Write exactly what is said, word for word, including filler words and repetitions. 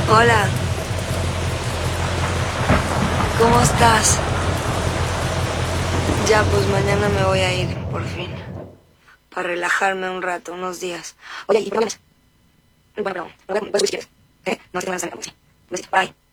Hola. ¿Cómo estás? Ya, pues mañana me voy a ir, por fin. Para relajarme un rato, unos días. Oye, ¿y por qué no vienes? Bueno, pero, no, no puedes si quieres. ¿Eh? No sé qué me vas a hacer. Sí. Bye.